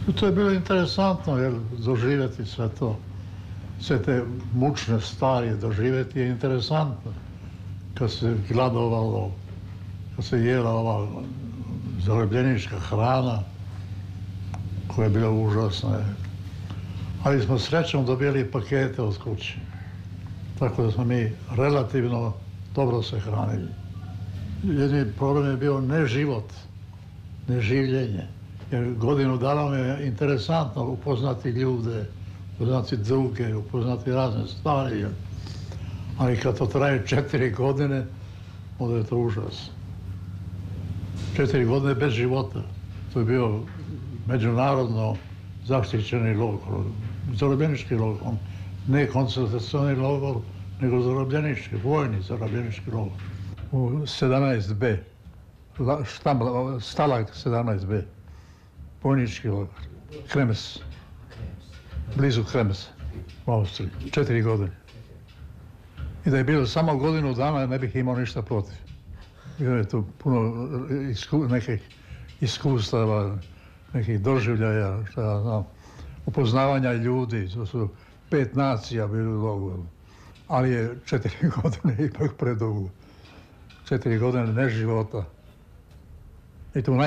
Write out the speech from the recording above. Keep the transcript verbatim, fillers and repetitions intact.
To je bilo interesantno, jer doživjeti sve to, sve te mučne stvari doživjeti je interesantno. Kad se gladovalo, kad se jela ova zarobljenička hrana, koja je bila užasna. Ali smo srećom dobili pakete od kuće. Tako da smo mi relativno dobro se hranili. Jedini problem je bio ne život, ne življenje. Jer godinu dana mi je interesantno upoznati ljude, upoznati druge, upoznati razne stvari. Ali kad to traje četiri godine, onda je to užas. Četiri godine bez života. To je bio međunarodno zaštićeni logor, zarobljenički logor. Ne koncentracioni logor, nego zarobljenički, vojni zarobljenički logor. U sedamnaest be, Stalag sedamnaest be, vojnički logor, Kremes, blizu Kremesa, u Austriji, četiri godine. I da je bilo samo godinu dana, ne bih imao ništa protiv. Bilo je tu puno isku, nekih iskustava, nekih doživljaja, šta ja znam, upoznavanja ljudi. To su pet nacija bili u logoru, ali je četiri godine ipak predugo. Četiri godine ne života. I tu